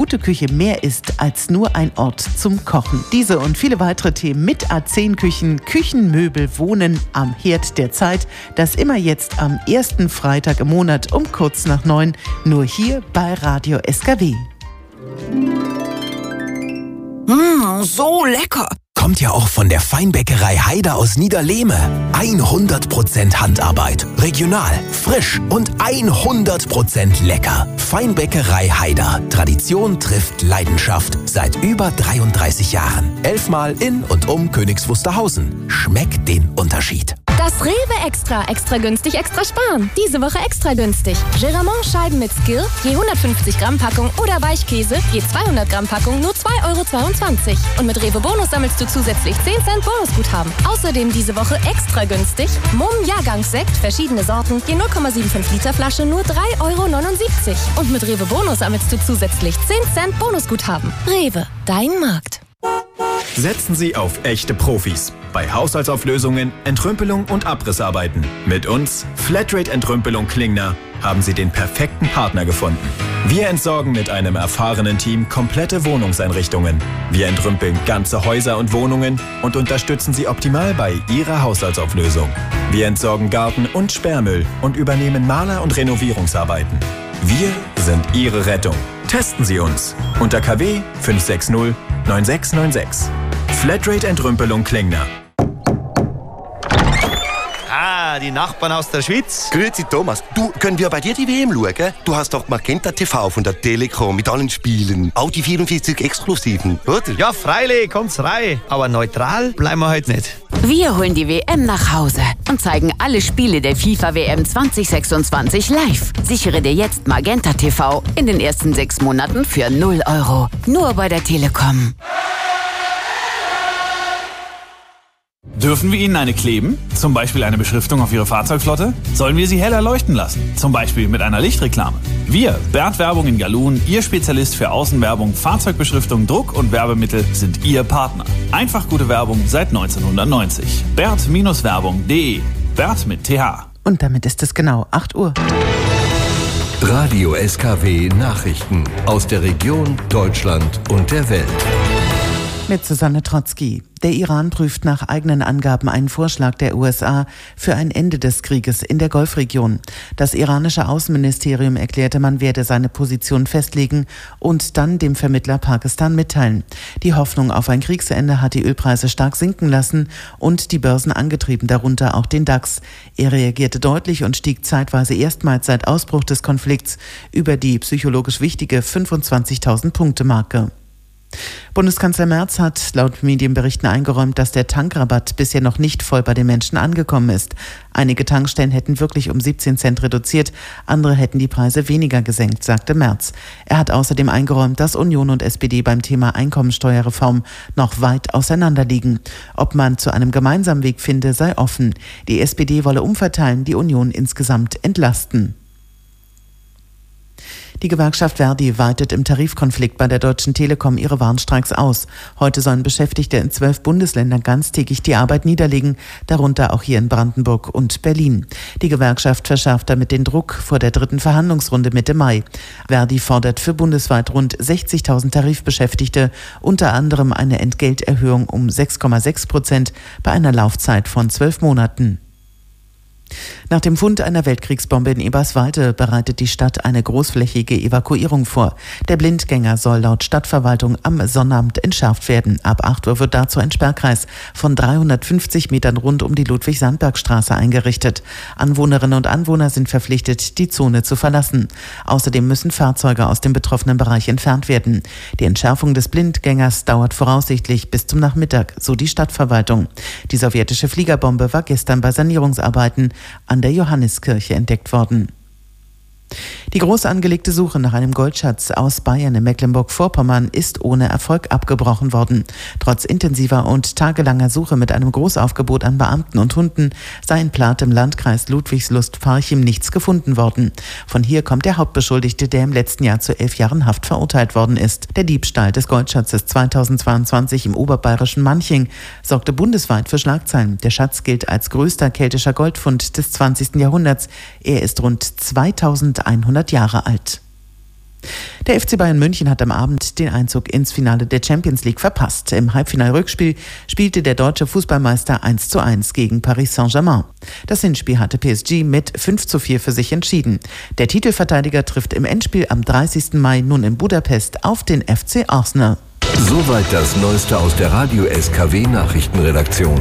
gute Küche mehr ist als nur ein Ort zum Kochen. Diese und viele weitere Themen mit A10-Küchen, Küchenmöbel, Wohnen am Herd der Zeit. Das immer jetzt am ersten Freitag im Monat um kurz nach 9, nur hier bei Radio SKW. So lecker! Kommt ja auch von der Feinbäckerei Haider aus Niederlehme. 100% Handarbeit, regional, frisch und 100% lecker. Feinbäckerei Haider. Tradition trifft Leidenschaft. Seit über 33 Jahren. 11-mal in und um Königs Wusterhausen. Schmeckt den Unterschied. Das Rewe extra günstig, extra sparen. Diese Woche extra günstig. Geramont-Scheiben mit Skill, je 150 Gramm Packung oder Weichkäse, je 200 Gramm Packung, nur 2,22 €. Und mit Rewe Bonus sammelst du zusätzlich 10 Cent Bonusguthaben. Außerdem diese Woche extra günstig. Mumm Jahrgangssekt, verschiedene Sorten, je 0,75 Liter Flasche, nur 3,79 €. Und mit Rewe Bonus sammelst du zusätzlich 10 Cent Bonusguthaben. Rewe, dein Markt. Setzen Sie auf echte Profis. Bei Haushaltsauflösungen, Entrümpelung und Abrissarbeiten. Mit uns, Flatrate Entrümpelung Klingner, haben Sie den perfekten Partner gefunden. Wir entsorgen mit einem erfahrenen Team komplette Wohnungseinrichtungen. Wir entrümpeln ganze Häuser und Wohnungen und unterstützen Sie optimal bei Ihrer Haushaltsauflösung. Wir entsorgen Garten- und Sperrmüll und übernehmen Maler- und Renovierungsarbeiten. Wir sind Ihre Rettung. Testen Sie uns unter KW 560 9696. Flatrate Entrümpelung Klingner. Die Nachbarn aus der Schweiz. Grüezi Thomas. Du, können wir bei dir die WM schauen? Du hast doch Magenta TV von der Telekom mit allen Spielen. Auch die 44 Exklusiven, oder? Ja, freilich, kommt's rein. Aber neutral bleiben wir heute nicht. Wir holen die WM nach Hause und zeigen alle Spiele der FIFA-WM 2026 live. Sichere dir jetzt Magenta TV in den ersten 6 Monaten für 0 €. Nur bei der Telekom. Dürfen wir Ihnen eine kleben? Zum Beispiel eine Beschriftung auf Ihre Fahrzeugflotte? Sollen wir sie heller leuchten lassen? Zum Beispiel mit einer Lichtreklame? Wir, Bernd Werbung in Galun, Ihr Spezialist für Außenwerbung, Fahrzeugbeschriftung, Druck und Werbemittel, sind Ihr Partner. Einfach gute Werbung seit 1990. Bert-Werbung.de. Bert mit TH. Und damit ist es genau 8 Uhr. Radio SKW Nachrichten aus der Region, Deutschland und der Welt. Mit Susanne Trotzki. Der Iran prüft nach eigenen Angaben einen Vorschlag der USA für ein Ende des Krieges in der Golfregion. Das iranische Außenministerium erklärte, man werde seine Position festlegen und dann dem Vermittler Pakistan mitteilen. Die Hoffnung auf ein Kriegsende hat die Ölpreise stark sinken lassen und die Börsen angetrieben, darunter auch den DAX. Er reagierte deutlich und stieg zeitweise erstmals seit Ausbruch des Konflikts über die psychologisch wichtige 25.000-Punkte-Marke. Bundeskanzler Merz hat laut Medienberichten eingeräumt, dass der Tankrabatt bisher noch nicht voll bei den Menschen angekommen ist. Einige Tankstellen hätten wirklich um 17 Cent reduziert, andere hätten die Preise weniger gesenkt, sagte Merz. Er hat außerdem eingeräumt, dass Union und SPD beim Thema Einkommensteuerreform noch weit auseinanderliegen. Ob man zu einem gemeinsamen Weg finde, sei offen. Die SPD wolle umverteilen, die Union insgesamt entlasten. Die Gewerkschaft Verdi weitet im Tarifkonflikt bei der Deutschen Telekom ihre Warnstreiks aus. Heute sollen Beschäftigte in 12 Bundesländern ganztägig die Arbeit niederlegen, darunter auch hier in Brandenburg und Berlin. Die Gewerkschaft verschärft damit den Druck vor der 3. Verhandlungsrunde Mitte Mai. Verdi fordert für bundesweit rund 60.000 Tarifbeschäftigte unter anderem eine Entgelterhöhung um 6,6% bei einer Laufzeit von 12 Monaten. Nach dem Fund einer Weltkriegsbombe in Eberswalde bereitet die Stadt eine großflächige Evakuierung vor. Der Blindgänger soll laut Stadtverwaltung am Sonnabend entschärft werden. Ab 8 Uhr wird dazu ein Sperrkreis von 350 Metern rund um die Ludwig-Sandberg-Straße eingerichtet. Anwohnerinnen und Anwohner sind verpflichtet, die Zone zu verlassen. Außerdem müssen Fahrzeuge aus dem betroffenen Bereich entfernt werden. Die Entschärfung des Blindgängers dauert voraussichtlich bis zum Nachmittag, so die Stadtverwaltung. Die sowjetische Fliegerbombe war gestern bei Sanierungsarbeiten an der Johanniskirche entdeckt worden. Die groß angelegte Suche nach einem Goldschatz aus Bayern in Mecklenburg-Vorpommern ist ohne Erfolg abgebrochen worden. Trotz intensiver und tagelanger Suche mit einem Großaufgebot an Beamten und Hunden sei in Plath im Landkreis Ludwigslust-Parchim nichts gefunden worden. Von hier kommt der Hauptbeschuldigte, der im letzten Jahr zu 11 Jahren Haft verurteilt worden ist. Der Diebstahl des Goldschatzes 2022 im oberbayerischen Manching sorgte bundesweit für Schlagzeilen. Der Schatz gilt als größter keltischer Goldfund des 20. Jahrhunderts. Er ist rund 2100 Jahre alt. Der FC Bayern München hat am Abend den Einzug ins Finale der Champions League verpasst. Im Halbfinal-Rückspiel spielte der deutsche Fußballmeister 1:1 gegen Paris Saint-Germain. Das Hinspiel hatte PSG mit 5:4 für sich entschieden. Der Titelverteidiger trifft im Endspiel am 30. Mai nun in Budapest auf den FC Arsenal. Soweit das Neueste aus der Radio SKW Nachrichtenredaktion.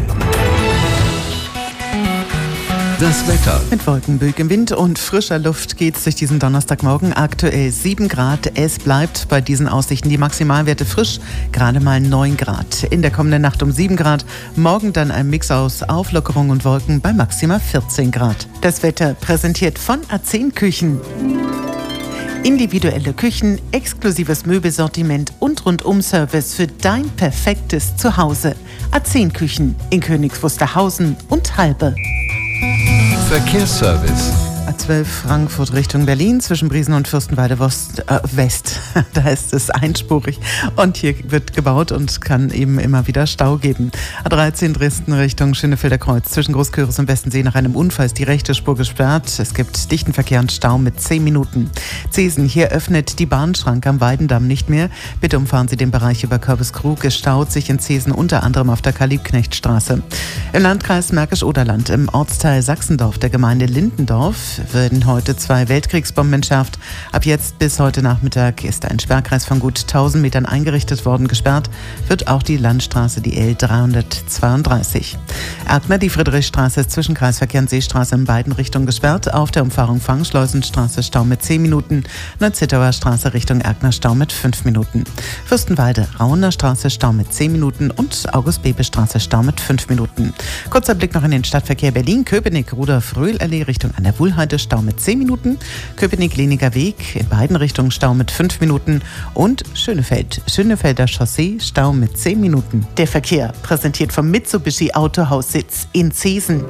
Das Wetter. Mit wolkenböigem Wind und frischer Luft geht's durch diesen Donnerstagmorgen. Aktuell 7 Grad. Es bleibt bei diesen Aussichten die Maximalwerte frisch, gerade mal 9 Grad. In der kommenden Nacht um 7 Grad. Morgen dann ein Mix aus Auflockerung und Wolken bei maximal 14 Grad. Das Wetter präsentiert von A10 Küchen. Individuelle Küchen, exklusives Möbelsortiment und Rundum-Service für dein perfektes Zuhause. A10 Küchen in Königs Wusterhausen und Halbe. Verkehrsservice. A12 Frankfurt Richtung Berlin zwischen Briesen und Fürstenwalde West. Da ist es einspurig und hier wird gebaut und kann eben immer wieder Stau geben. A13 Dresden Richtung Schönefelder Kreuz zwischen Großküritz und Westensee nach einem Unfall ist die rechte Spur gesperrt. Es gibt dichten Verkehr und Stau mit 10 Minuten. Zesen, hier öffnet die Bahnschranke am Weidendamm nicht mehr. Bitte umfahren Sie den Bereich über Körbeskrug. Es staut sich in Zesen unter anderem auf der Karl-Liebknecht-Straße. Im Landkreis Märkisch-Oderland im Ortsteil Sachsendorf der Gemeinde Lindendorf werden heute 2 Weltkriegsbomben entschärft. Ab jetzt bis heute Nachmittag ist ein Sperrkreis von gut 1000 Metern eingerichtet worden. Gesperrt wird auch die Landstraße, die L332. Erkner, die Friedrichstraße ist zwischen Kreisverkehr und Seestraße in beiden Richtungen gesperrt. Auf der Umfahrung Fangschleusenstraße Stau mit 10 Minuten. Neuzittauer Straße Richtung Erkner Stau mit 5 Minuten. Fürstenwalde, Rauner Straße Stau mit 10 Minuten und August-Bebel-Straße Stau mit 5 Minuten. Kurzer Blick noch in den Stadtverkehr Berlin. Köpenick, Rudolf-Röhl-Allee Richtung an der Wuhlheide Stau mit 10 Minuten. Köpenick-Leniger Weg in beiden Richtungen Stau mit 5 Minuten. Und Schönefelder Chaussee Stau mit 10 Minuten. Der Verkehr präsentiert vom Mitsubishi Autohaussitz in Zesen.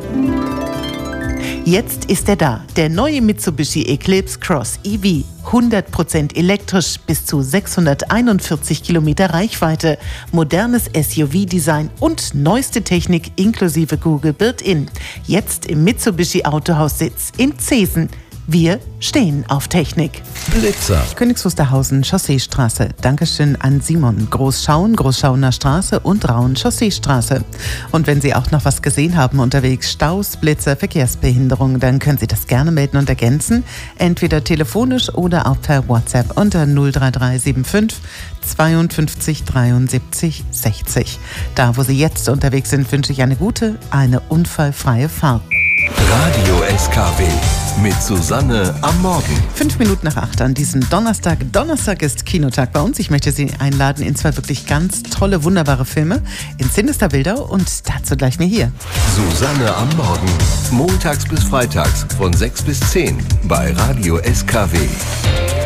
Jetzt ist er da, der neue Mitsubishi Eclipse Cross EV. 100% elektrisch, bis zu 641 Kilometer Reichweite, modernes SUV-Design und neueste Technik inklusive Google Built-In. Jetzt im Mitsubishi Autohaussitz in Zesen. Wir stehen auf Technik. Blitzer. Königs Wusterhausen, Chausseestraße. Dankeschön an Simon. Großschauen, Großschauener Straße und Rauen, Chausseestraße. Und wenn Sie auch noch was gesehen haben unterwegs, Staus, Blitzer, Verkehrsbehinderung, dann können Sie das gerne melden und ergänzen. Entweder telefonisch oder auch per WhatsApp unter 03375 52 73 60. Da, wo Sie jetzt unterwegs sind, wünsche ich eine gute, eine unfallfreie Fahrt. Radio SKW mit Susanne am Morgen. 5 Minuten nach 8 an diesem Donnerstag. Donnerstag ist Kinotag bei uns. Ich möchte Sie einladen in 2 wirklich ganz tolle, wunderbare Filme in Sinister Wildau und dazu gleich mehr hier. Susanne am Morgen. Montags bis freitags von 6 bis 10 bei Radio SKW.